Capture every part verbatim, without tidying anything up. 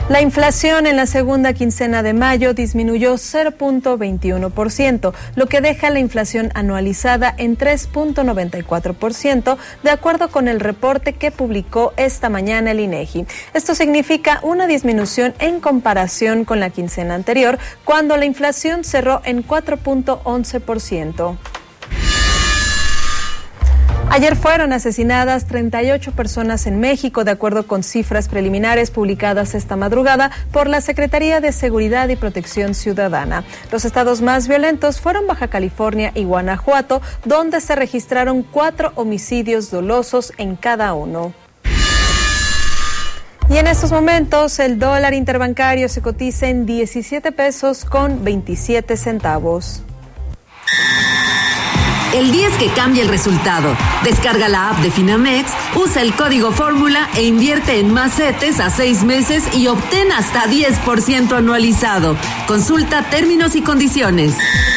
La inflación en la segunda quincena de mayo disminuyó cero punto veintiuno por ciento, lo que deja la inflación anualizada en tres punto noventa y cuatro por ciento, de acuerdo con el reporte que publicó esta mañana el INEGI. Esto significa una disminución en comparación con la quincena anterior, cuando la inflación cerró en cuatro punto once por ciento. Ayer fueron asesinadas treinta y ocho personas en México, de acuerdo con cifras preliminares publicadas esta madrugada por la Secretaría de Seguridad y Protección Ciudadana. Los estados más violentos fueron Baja California y Guanajuato, donde se registraron cuatro homicidios dolosos en cada uno. Y en estos momentos el dólar interbancario se cotiza en diecisiete pesos con veintisiete centavos. El día es que cambia el resultado. Descarga la app de Finamex, usa el código fórmula e invierte en más CETES a seis meses y obtén hasta diez por ciento anualizado. Consulta términos y condiciones.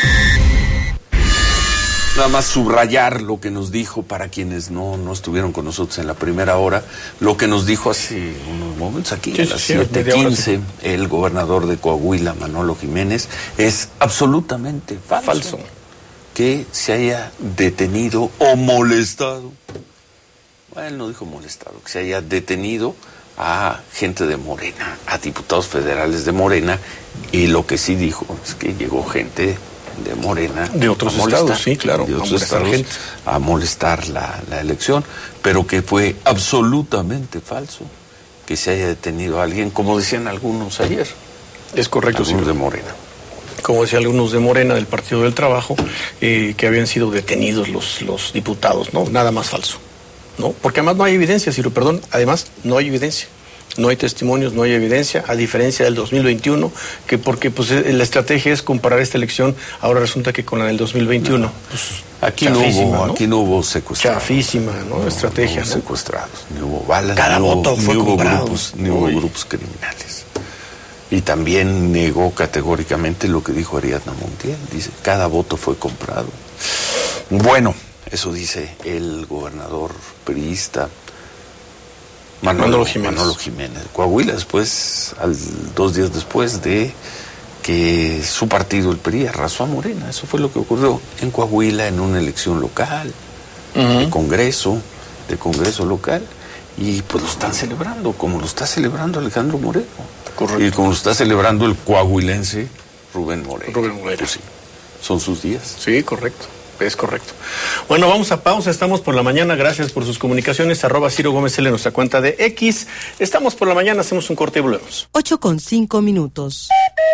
Nada más subrayar lo que nos dijo, para quienes no, no estuvieron con nosotros en la primera hora, lo que nos dijo hace unos momentos aquí, sí, a las sí, siete quince, sí. El gobernador de Coahuila, Manolo Jiménez, es absolutamente falso. Falso. Que se haya detenido o molestado, bueno, él no dijo molestado, que se haya detenido a gente de Morena, a diputados federales de Morena, y lo que sí dijo es que llegó gente de Morena de otros estados, sí, claro, de otros estados gente. a molestar la, la elección, pero que fue absolutamente falso que se haya detenido a alguien, como decían algunos ayer. Es correcto, algunos señor. de Morena. Como decían algunos de Morena, del Partido del Trabajo, eh, que habían sido detenidos los, los diputados, ¿no? Nada más falso, ¿no? Porque además no hay evidencia, Ciro, perdón, además no hay evidencia. No hay testimonios, no hay evidencia, a diferencia del dos mil veintiuno, que porque pues la estrategia es comparar esta elección, ahora resulta que con la del dos mil veintiuno. No, pues, aquí, no hubo, ¿no? aquí no hubo secuestrados. Chafísima, ¿no? no estrategia. No hubo ¿no? secuestrados, ni hubo balas, Cada ni voto hubo, fue ni hubo comprado. grupos, ni hubo grupos criminales. Y también negó categóricamente lo que dijo Ariadna Montiel. Dice, cada voto fue comprado. Bueno, eso dice el gobernador priista Manolo, Manolo Jiménez. Manolo Jiménez. Coahuila, después, al, dos días después de que su partido, el P R I, arrasó a Morena. Eso fue lo que ocurrió en Coahuila en una elección local, uh-huh. de Congreso, de Congreso local. Y pues lo están celebrando, como lo está celebrando Alejandro Moreno. Correcto. Y como lo está celebrando el coahuilense Rubén Moreira. Rubén Moreira. Pues sí, son sus días. Sí, correcto, es correcto. Bueno, vamos a pausa, estamos por la mañana, gracias por sus comunicaciones, arroba Ciro Gómez L en nuestra cuenta de X. Estamos por la mañana, hacemos un corte y volvemos. ocho con cinco minutos.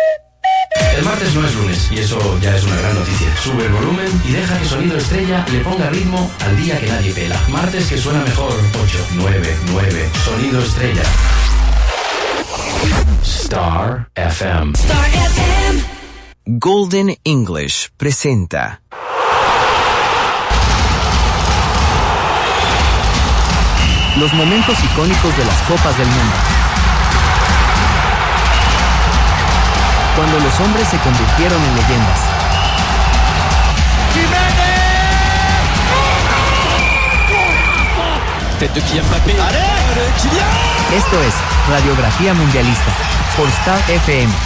El martes no es lunes y eso ya es una gran noticia. Sube el volumen y deja que Sonido Estrella le ponga ritmo al día que nadie pela. Martes que suena mejor. ocho, nueve, nueve. Sonido Estrella. Star F M. Star F M. Golden English presenta los momentos icónicos de las Copas del Mundo. Cuando los hombres se convirtieron en leyendas. Esto es Radiografía Mundialista por Star F M.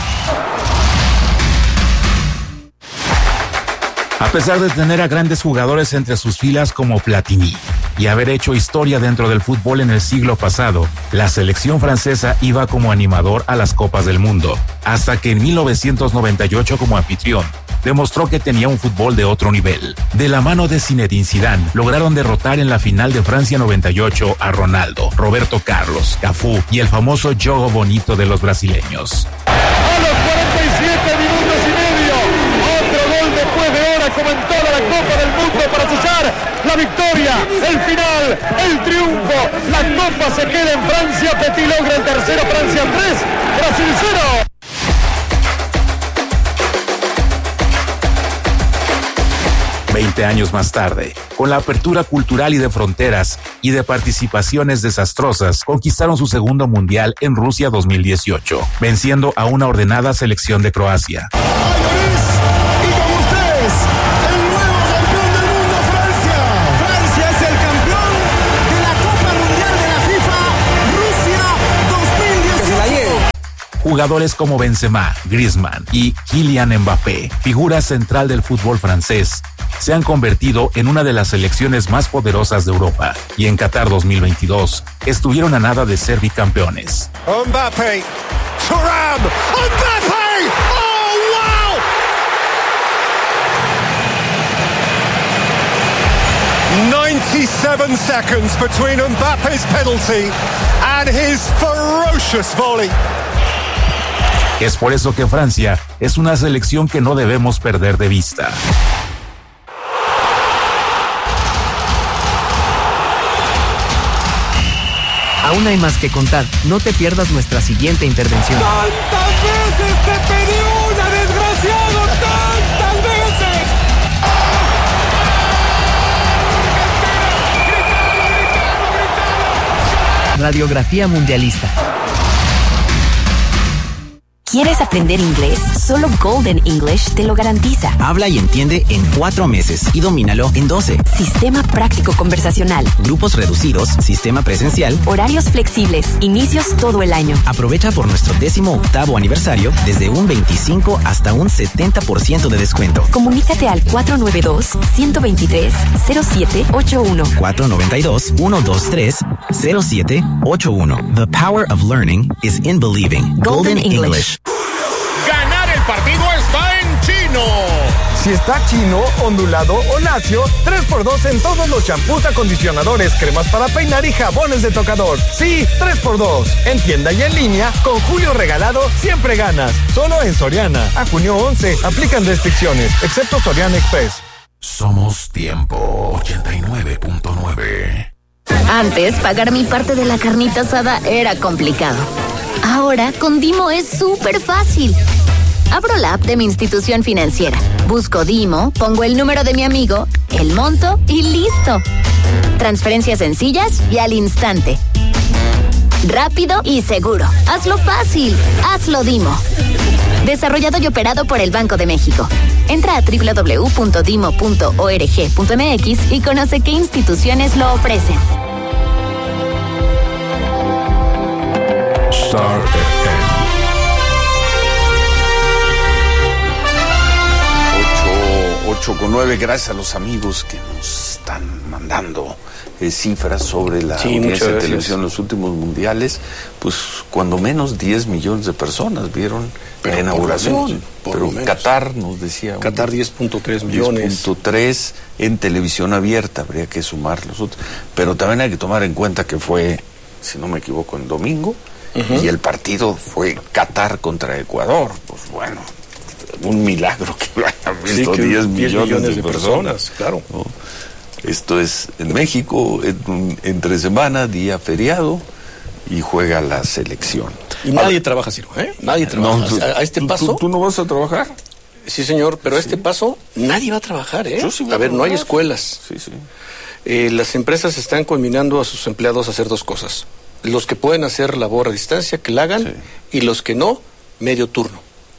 A pesar de tener a grandes jugadores entre sus filas como Platini y haber hecho historia dentro del fútbol en el siglo pasado, la selección francesa iba como animador a las Copas del Mundo, hasta que en mil novecientos noventa y ocho como anfitrión demostró que tenía un fútbol de otro nivel. De la mano de Zinedine Zidane, lograron derrotar en la final de Francia noventa y ocho a Ronaldo, Roberto Carlos, Cafú y el famoso Jogo Bonito de los brasileños. A los cuarenta y siete minutos y medio, otro gol después de hora, como en toda la Copa del Mundo, para sellar la victoria, el final, el triunfo. La Copa se queda en Francia. Petit logra el tercero, Francia tres, Brasil cero. Veinte años más tarde, con la apertura cultural y de fronteras y de participaciones desastrosas, conquistaron su segundo mundial en Rusia dos mil dieciocho, venciendo a una ordenada selección de Croacia. Jugadores como Benzema, Griezmann y Kylian Mbappé, figura central del fútbol francés, se han convertido en una de las selecciones más poderosas de Europa y en Qatar dos mil veintidós estuvieron a nada de ser bicampeones. Mbappé, Thuram, Mbappé, oh wow! ninety-seven seconds between Mbappe's penalty and his ferocious volley. Es por eso que Francia es una selección que no debemos perder de vista. Aún hay más que contar. No te pierdas nuestra siguiente intervención. ¡Tantas veces te pedí una, desgraciado! ¡Tantas veces! Radiografía mundialista. ¿Quieres aprender inglés? Solo Golden English te lo garantiza. Habla y entiende en cuatro meses y domínalo en doce. Sistema práctico conversacional. Grupos reducidos, sistema presencial. Horarios flexibles, inicios todo el año. Aprovecha por nuestro décimo octavo aniversario desde un veinticinco hasta un setenta por ciento de descuento. Comunícate al cuatro nueve dos, uno dos tres, cero siete ocho uno. cuatro nueve dos, uno dos tres, cero siete ocho uno. The power of learning is in believing. Golden, Golden English. English. Ganar el partido está en Chino. Si está chino, ondulado o lacio, tres por dos en todos los champús, acondicionadores, cremas para peinar y jabones de tocador. Sí, tres por dos. En tienda y en línea, con Julio Regalado, siempre ganas. Solo en Soriana. A junio once, aplican restricciones, excepto Soriana Express. Somos Tiempo ochenta y nueve punto nueve. Antes, pagar mi parte de la carnita asada era complicado. Ahora, con Dimo es súper fácil. Abro la app de mi institución financiera, busco Dimo, pongo el número de mi amigo, el monto y listo. Transferencias sencillas y al instante. Rápido y seguro. Hazlo fácil. Hazlo Dimo. Desarrollado y operado por el Banco de México. Entra a doble u doble u doble u punto dimo punto org punto m x y conoce qué instituciones lo ofrecen. Star F M. ocho con nueve, gracias a los amigos que nos están mandando eh, cifras sobre la sí, audiencia de televisión en los últimos mundiales. Pues cuando menos diez millones de personas vieron pero la inauguración. Por lo menos, pero Qatar nos decía... Qatar diez punto tres millones. diez punto tres en televisión abierta, habría que sumar los otros. Pero también hay que tomar en cuenta que fue, si no me equivoco, en domingo, uh-huh. y el partido fue Qatar contra Ecuador. Pues bueno... un milagro que lo hayan visto sí, diez millones, millones de, de personas, personas claro. ¿no? Esto es en México, en, entre semana, día feriado, y juega la selección. Y nadie Ahora, trabaja, Ciro, ¿eh? Nadie trabaja. No, tú, a, a este ¿tú, paso... ¿tú, ¿Tú no vas a trabajar? Sí, señor, pero sí. a este paso nadie va a trabajar, ¿eh? Yo sí voy a, a ver, trabajar. No hay escuelas. Sí, sí. Eh, las empresas están combinando a sus empleados a hacer dos cosas. Los que pueden hacer labor a distancia, que la hagan, sí. y los que no, medio turno.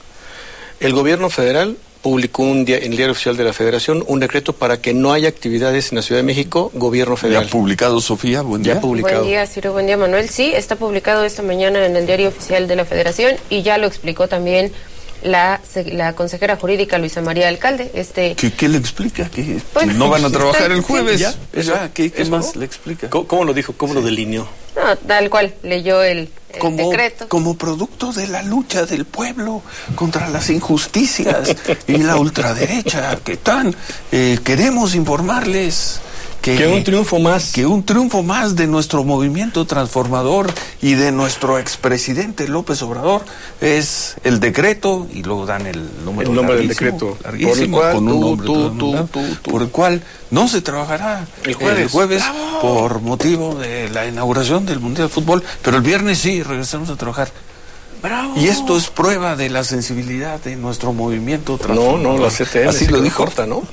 El gobierno federal publicó un día, en el Diario Oficial de la Federación un decreto para que no haya actividades en la Ciudad de México, gobierno federal. ¿Ya publicado, Sofía? Buen día. Ya publicado. Buen día, Ciro. Buen día, Manuel. Sí, está publicado esta mañana en el Diario Oficial de la Federación y ya lo explicó también la, la consejera jurídica Luisa María Alcalde. Este... ¿Qué, qué le explica? ¿Que pues, no van a trabajar el jueves? ¿Ya? ¿Eso? ¿Ya? ¿Qué, qué ¿Eso? más le explica? ¿Cómo, cómo lo dijo? ¿Cómo sí. lo delineó? No, tal cual, leyó el, el como, decreto. Como producto de la lucha del pueblo contra las injusticias y la ultraderecha, que tan eh, queremos informarles que, que un triunfo más. Que un triunfo más de nuestro movimiento transformador y de nuestro expresidente López Obrador es el decreto, y luego dan el número, el nombre del decreto, por el cual, con un tú, nombre tú, tú, tú, tú. por el cual no se trabajará el jueves, el jueves por motivo de la inauguración del Mundial de Fútbol, pero el viernes sí regresamos a trabajar. Bravo. Y esto es prueba de la sensibilidad de nuestro movimiento transformador. No, no, la C T M así lo dijo. Corta, ¿no?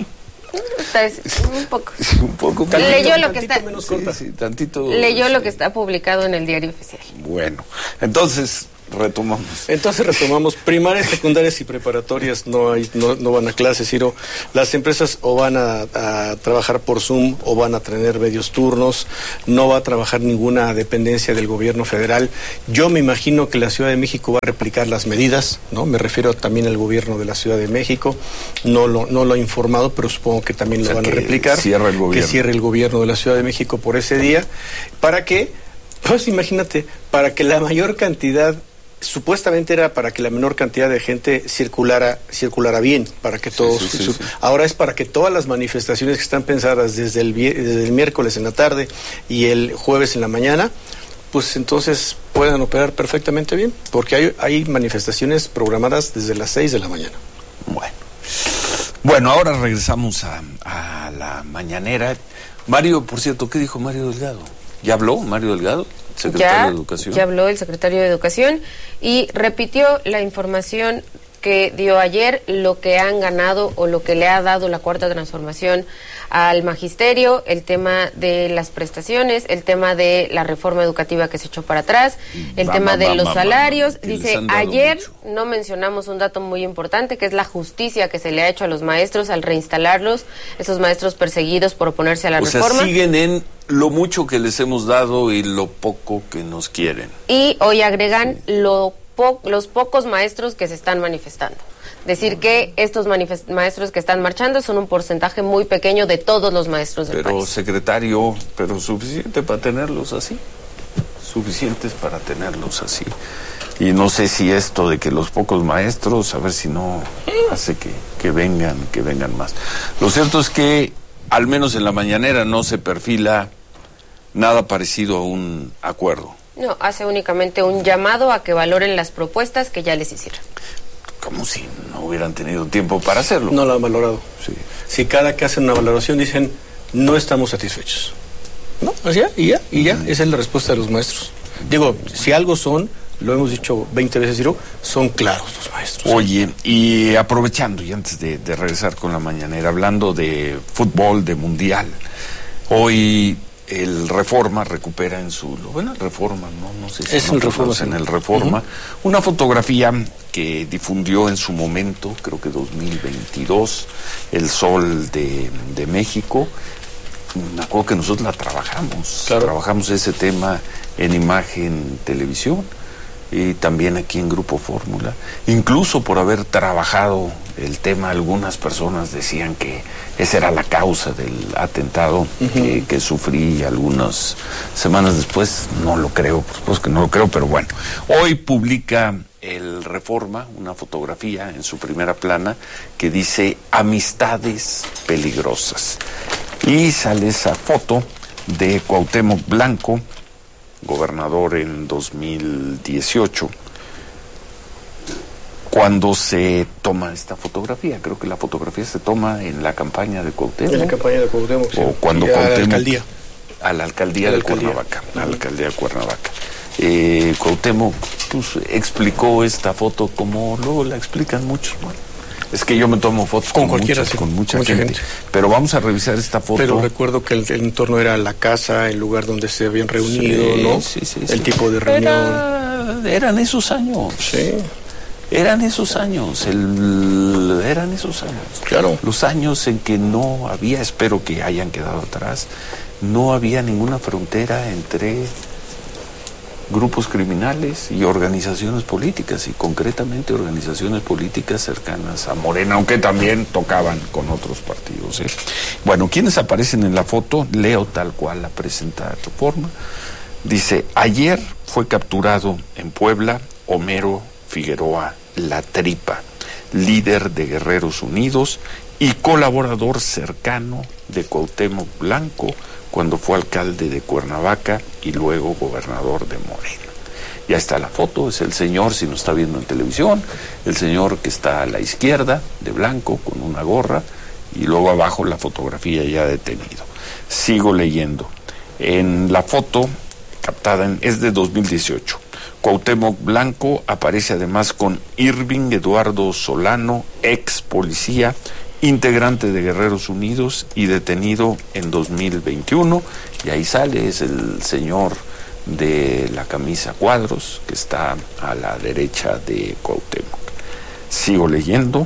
Un poco. Un poco. Tantito, leyó lo que está. Menos corta. Sí, sí, tantito. Leyó sí. lo que está publicado en el Diario Oficial. Bueno, entonces retomamos. Entonces retomamos. Primarias, secundarias y preparatorias no hay, no, no van a clases, Ciro. Las empresas o van a, a trabajar por Zoom o van a tener medios turnos. No va a trabajar ninguna dependencia del gobierno federal. Yo me imagino que la Ciudad de México va a replicar las medidas, ¿no? Me refiero también al gobierno de la Ciudad de México. No lo, no lo he informado, pero supongo que también o sea, lo van a replicar. Cierra el gobierno. Que cierre el gobierno de la Ciudad de México por ese día. ¿Para qué? Pues imagínate, para que la mayor cantidad, supuestamente era para que la menor cantidad de gente circulara circulara bien, para que todos... Sí, sí, sí, su, sí. Ahora es para que todas las manifestaciones que están pensadas desde el, desde el miércoles en la tarde y el jueves en la mañana, pues entonces puedan operar perfectamente bien, porque hay, hay manifestaciones programadas desde las seis de la mañana. Bueno, bueno ahora regresamos a, a la mañanera. Mario, por cierto, ¿qué dijo Mario Delgado? ¿Ya habló Mario Delgado, secretario ya, de Educación? Ya habló el secretario de Educación y repitió la información que dio ayer, lo que han ganado o lo que le ha dado la Cuarta Transformación al magisterio, el tema de las prestaciones, el tema de la reforma educativa que se echó para atrás, el va, tema va, de va, los va, salarios. va, Dice, ayer mucho. No mencionamos un dato muy importante, que es la justicia que se le ha hecho a los maestros al reinstalarlos, esos maestros perseguidos por oponerse a la o reforma. Sea, siguen en lo mucho que les hemos dado y lo poco que nos quieren. Y hoy agregan sí. lo po los pocos maestros que se están manifestando. Decir que estos maestros que están marchando son un porcentaje muy pequeño de todos los maestros del pero, país. Pero, secretario, pero suficiente para tenerlos así. Suficientes para tenerlos así. Y no sé si esto de que los pocos maestros, a ver si no hace que, que vengan, que vengan más. Lo cierto es que, al menos en la mañanera, no se perfila nada parecido a un acuerdo. No, hace únicamente un llamado a que valoren las propuestas que ya les hicieron. Como si no hubieran tenido tiempo para hacerlo. No lo han valorado. Sí. Si cada que hacen una valoración dicen, no estamos satisfechos. ¿No? Así ya, y ya, y ya. Uh-huh. Esa es la respuesta de los maestros. Digo, si algo son, lo hemos dicho veinte veces, Ciro, son claros los maestros. Oye, y aprovechando, y antes de, de regresar con la mañanera, hablando de fútbol, de mundial, hoy el Reforma recupera en su... Bueno, el Reforma, no, no sé si... Es el Reforma. En el Reforma, uh-huh. una fotografía que difundió en su momento, creo que dos mil veintidós, El Sol de, de México. Me acuerdo que nosotros la trabajamos, claro. trabajamos ese tema en Imagen Televisión y también aquí en Grupo Fórmula. Incluso por haber trabajado el tema, algunas personas decían que esa era la causa del atentado uh-huh. que, que sufrí algunas semanas después. No lo creo, por supuesto que no lo creo, pero bueno. Hoy publica el Reforma una fotografía en su primera plana que dice amistades peligrosas. Y sale esa foto de Cuauhtémoc Blanco, gobernador en dos mil dieciocho, cuando se toma esta fotografía. Creo que la fotografía se toma en la campaña de Cuauhtémoc. En la campaña de Cuauhtémoc, sí. O cuando y a Cuauhtémoc... la alcaldía. A la alcaldía a la de alcaldía. Cuernavaca. A la alcaldía de Cuernavaca. Eh, Cuauhtémoc pues, explicó esta foto como luego la explican muchos. Bueno, es que yo me tomo fotos con, con cualquiera, muchas, sí, con mucha, mucha gente. gente. Pero vamos a revisar esta foto. Pero recuerdo que el, el entorno era la casa, el lugar donde se habían reunido, sí, ¿no? Sí, sí, el sí. tipo de reunión. Era, eran esos años. Sí. Eran esos años, el, eran esos años. Claro. Los años en que no había, espero que hayan quedado atrás, no había ninguna frontera entre grupos criminales y organizaciones políticas, y concretamente organizaciones políticas cercanas a Morena, aunque también tocaban con otros partidos, ¿eh? Bueno, ¿quiénes aparecen en la foto? Leo tal cual la presenta Reforma. Dice, ayer fue capturado en Puebla Homero Figueroa La Tripa, líder de Guerreros Unidos y colaborador cercano de Cuauhtémoc Blanco cuando fue alcalde de Cuernavaca y luego gobernador de Morena. Ya está la foto, es el señor, si nos está viendo en televisión, el señor que está a la izquierda, de blanco, con una gorra, y luego abajo la fotografía ya detenido. Sigo leyendo. En la foto, captada en, es de dos mil dieciocho. Cuauhtémoc Blanco aparece además con Irving Eduardo Solano, ex policía, integrante de Guerreros Unidos y detenido en dos mil veintiuno, y ahí sale, es el señor de la camisa cuadros, que está a la derecha de Cuauhtémoc. Sigo leyendo.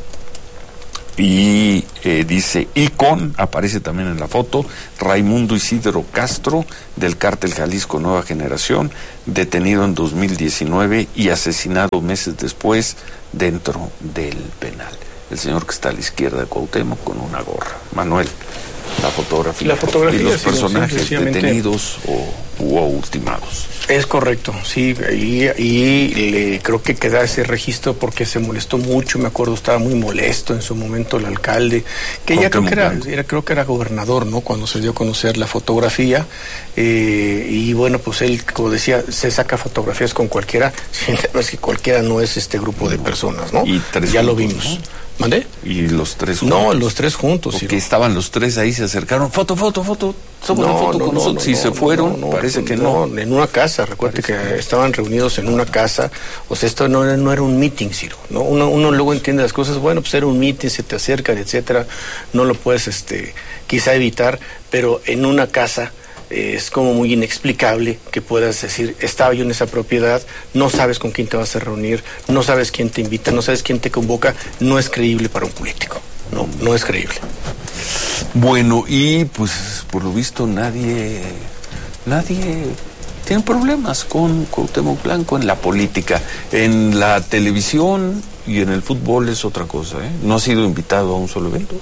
Y eh, dice, y con, aparece también en la foto, Raimundo Isidro Castro, del Cártel Jalisco Nueva Generación, detenido en dos mil diecinueve y asesinado meses después dentro del penal. El señor que está a la izquierda de Cuauhtémoc con una gorra. Manuel, la fotografía. La fotografía, y los sí, personajes sí, detenidos o, o ultimados. Es correcto, sí, y, y le, creo que queda ese registro porque se molestó mucho, me acuerdo, estaba muy molesto en su momento el alcalde, que ya creo que era, era, creo que era gobernador, ¿no?, cuando se dio a conocer la fotografía, eh, y bueno, pues él, como decía, se saca fotografías con cualquiera, es que cualquiera no es este grupo de personas, ¿no? Y tres ya juntos, lo vimos. ¿no? ¿Mandé? Y los tres juntos. No, los tres juntos. Porque sí, estaban los tres ahí, se acercaron, foto, foto, foto, toma no, foto no, con no, nosotros, no, y se no, fueron, no, no, parece no, que no. no. En una casa, recuerde que, que estaban reunidos en una casa, o sea, esto no era, no era un meeting, Ciro, ¿no? Uno, uno luego entiende las cosas, bueno, pues era un meeting, se te acercan, etcétera, no lo puedes, este, quizá evitar, pero en una casa es como muy inexplicable que puedas decir, estaba yo en esa propiedad, no sabes con quién te vas a reunir, no sabes quién te invita, no sabes quién te convoca, no es creíble para un político, no, no es creíble. Bueno, y pues por lo visto nadie, nadie tiene problemas con Cuauhtémoc Blanco en la política. En la televisión y en el fútbol es otra cosa, ¿eh? ¿No ha sido invitado a un solo evento?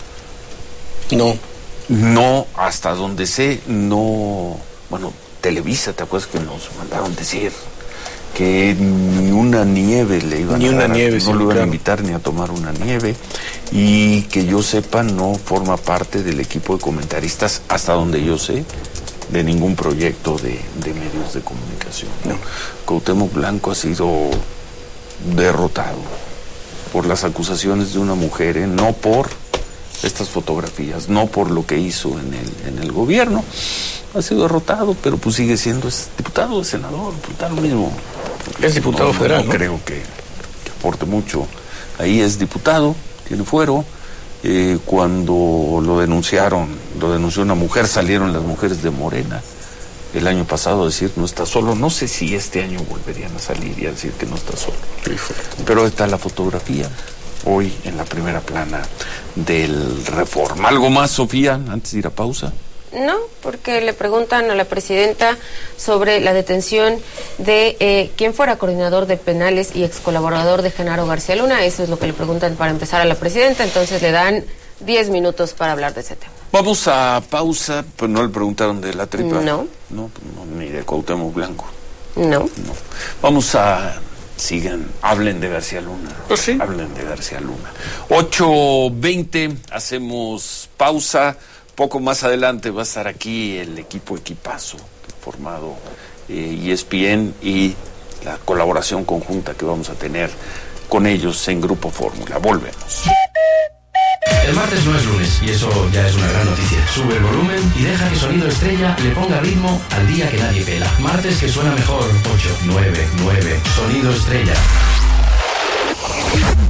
No. No, hasta donde sé, no. Bueno, Televisa, ¿te acuerdas que nos mandaron decir que ni una nieve le iban ni a una dar, nieve, no sí, lo iban claro. a invitar ni a tomar una nieve, y que yo sepa no forma parte del equipo de comentaristas, hasta donde yo sé, de ningún proyecto de, de medios de comunicación. No. Cuauhtémoc Blanco ha sido derrotado por las acusaciones de una mujer, ¿eh? No por estas fotografías, no por lo que hizo en el, en el gobierno. Ha sido derrotado, pero pues sigue siendo es diputado, es senador, pues da lo mismo. Es diputado no, federal, no, ¿no? creo que, que aporte mucho. Ahí es diputado, tiene fuero. Eh, cuando lo denunciaron, lo denunció una mujer, salieron las mujeres de Morena el año pasado a decir no está solo. No sé si este año volverían a salir y a decir que no está solo. Pero está la fotografía hoy en la primera plana del Reforma. ¿Algo más, Sofía, antes de ir a pausa? No, porque le preguntan a la presidenta sobre la detención de eh, quien fuera coordinador de penales y ex colaborador de Genaro García Luna. Eso es lo que le preguntan para empezar a la presidenta, entonces le dan diez minutos para hablar de ese tema. Vamos a pausa, pues no le preguntaron de la tripa. No. No, no, ni de Cuauhtémoc Blanco. No. No. Vamos a... Sigan, hablen de García Luna. Pues sí. Hablen de García Luna. ocho veinte, hacemos pausa. Poco más adelante va a estar aquí el equipo equipazo formado eh, E S P N y la colaboración conjunta que vamos a tener con ellos en Grupo Fórmula. Volvemos. El martes no es lunes y eso ya es una gran noticia. Sube el volumen y deja que Sonido Estrella le ponga ritmo al día que nadie pela. Martes que suena mejor. ocho, nueve, nueve. Sonido Estrella.